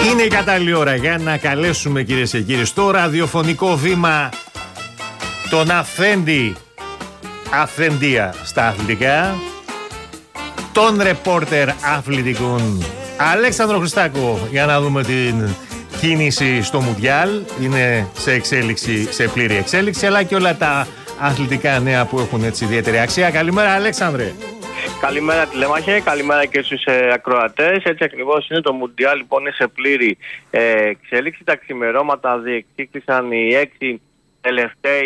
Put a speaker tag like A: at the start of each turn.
A: Είναι η κατάλληλη ώρα για να καλέσουμε, κυρίες και κύριοι, στο ραδιοφωνικό βήμα τον Αφεντία στα αθλητικά, τον ρεπόρτερ αθλητικών Αλέξανδρο Χριστάκο, για να δούμε την κίνηση στο Μουντιάλ. Είναι σε εξέλιξη, σε πλήρη εξέλιξη, αλλά και όλα τα αθλητικά νέα που έχουν έτσι ιδιαίτερη αξία. Καλημέρα, Αλέξανδρε.
B: Καλημέρα τηλέμαχε, καλημέρα και στους ακροατές. Έτσι ακριβώς είναι, το Μουντιάλ λοιπόν είναι σε πλήρη εξέλιξη. Τα ξημερώματα διεκδίκησαν οι 6 τελευταίοι